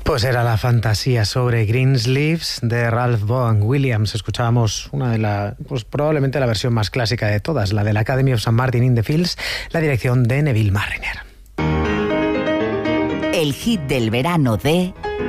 Pues era la fantasía sobre Greensleeves de Ralph Vaughan Williams. Escuchábamos probablemente la versión más clásica de todas, la de la Academy of St. Martin in the Fields, la dirección de Neville Marriner. El hit del verano de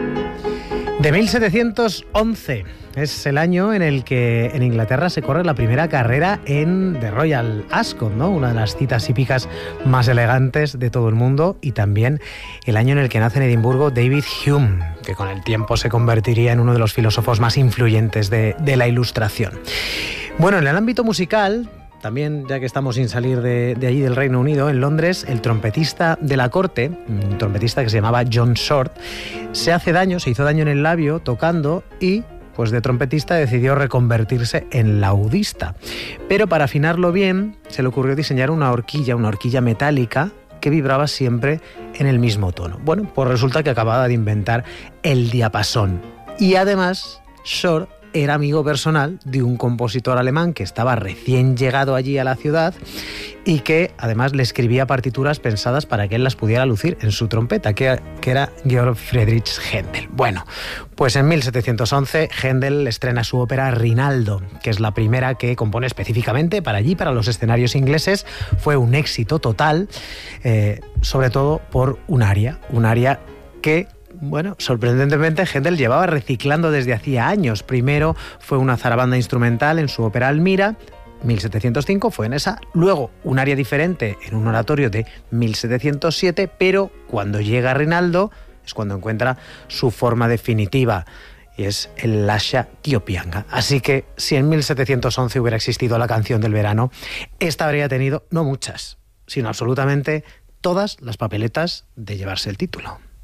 1711. Es el año en el que en Inglaterra se corre la primera carrera en The Royal Ascot, ¿no? Una de las citas hípicas más elegantes de todo el mundo, y también el año en el que nace en Edimburgo David Hume, que con el tiempo se convertiría en uno de los filósofos más influyentes de la Ilustración. Bueno, en el ámbito musical, también, ya que estamos sin salir de allí del Reino Unido, en Londres, el trompetista de la corte, un trompetista que se llamaba John Short, se hizo daño en el labio tocando y, pues de trompetista, decidió reconvertirse en laudista. Pero para afinarlo bien, se le ocurrió diseñar una horquilla metálica que vibraba siempre en el mismo tono. Bueno, pues resulta que acababa de inventar el diapasón. Y además, Short era amigo personal de un compositor alemán que estaba recién llegado allí a la ciudad y que además le escribía partituras pensadas para que él las pudiera lucir en su trompeta, que era Georg Friedrich Händel. Bueno, pues en 1711 Händel estrena su ópera Rinaldo, que es la primera que compone específicamente para allí, para los escenarios ingleses. Fue un éxito total, sobre todo por un aria que, bueno, sorprendentemente Händel llevaba reciclando desde hacía años. Primero fue una zarabanda instrumental en su ópera Almira, 1705 fue en esa, luego un aria diferente en un oratorio de 1707, pero cuando llega Rinaldo es cuando encuentra su forma definitiva, y es el Lascia Chiopianga. Así que si en 1711 hubiera existido la canción del verano, esta habría tenido no muchas, sino absolutamente todas las papeletas de llevarse el título.